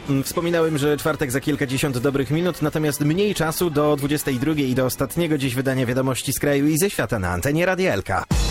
Wspominałem, że czwartek za kilkadziesiąt dobrych minut, natomiast mniej czasu do 22 i do ostatniego dziś wydania wiadomości z kraju i ze świata na antenie Radia Elka.